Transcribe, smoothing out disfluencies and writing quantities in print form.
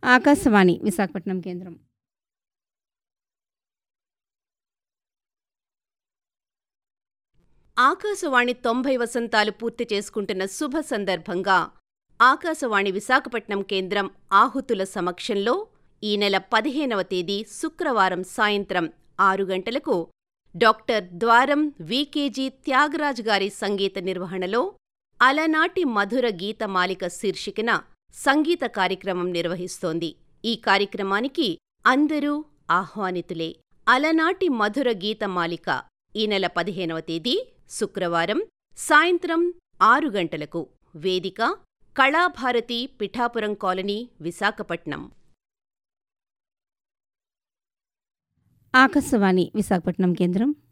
ఆకాశవాణి విశాఖపట్నం కేంద్రం. ఆకాశవాణి 90 వసంతాలు పూర్తి చేసుకుంటున్న శుభ సందర్భంగా ఆకాశవాణి విశాఖపట్నం కేంద్రం ఆహుతుల సమక్షంలో ఈ నెల 15వ తేదీ శుక్రవారం సాయంత్రం 6 గంటలకు డాక్టర్ ద్వారం వికేజీ త్యాగరాజ్ గారి సంగీత నిర్వహణలో అలనాటి మధుర గీతమాలిక శీర్షికన సంగీత కార్యక్రమం నిర్వహిస్తోంది. ఈ కార్యక్రమానికి అందరూ ఆహ్వానితులే. అలనాటి మధుర గీతమాలిక ఈ నెల 15వ తేదీ శుక్రవారం సాయంత్రం 6 గంటలకు. వేదిక కళాభారతి, పిఠాపురం కాలనీ, విశాఖపట్నం. ఆకాశవాణి విశాఖపట్నం కేంద్రం.